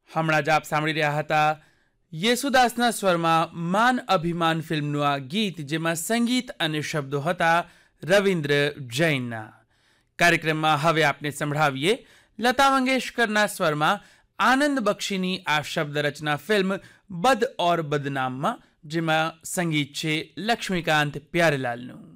હમણાં જ આપ સાંભળી રહ્યા હતા યેસુદાસના સ્વરમાં માન અભિમાન ફિલ્મનું આ ગીત, જેમાં સંગીત અને શબ્દો હતા રવિન્દ્ર જૈનના. કાર્યક્રમમાં હવે આપને સંભળાવીએ લતા મંગેશકરના સ્વરમાં આનંદ બક્ષીની આ શબ્દ રચના ફિલ્મ બદ ઓર બદનામમાં, જેમાં સંગીત છે લક્ષ્મીકાંત પ્યારેલાલનું.